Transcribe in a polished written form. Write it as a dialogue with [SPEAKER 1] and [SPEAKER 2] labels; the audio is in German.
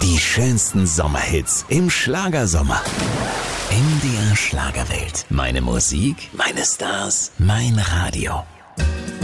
[SPEAKER 1] Die schönsten Sommerhits im Schlagersommer. MDR Schlagerwelt. Meine Musik, meine Stars, mein Radio.